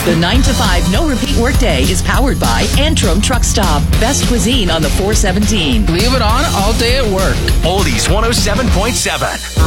The 9 to 5 no repeat workday is powered by Antrim Truck Stop. Best cuisine on the 417. Leave it on all day at work. Oldies 107.7.